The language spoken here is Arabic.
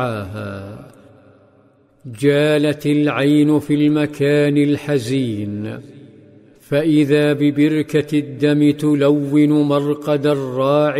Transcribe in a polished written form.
جالت العين في المكان الحزين، فإذا ببركة الدم تلون مرقد الراعي